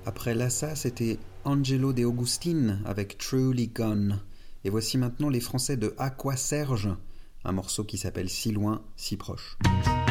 Après Lassa, c'était Angelo De Augustine avec Truly Gone. Et voici maintenant les Français de Aqua Serge, un morceau qui s'appelle Si loin, si proche.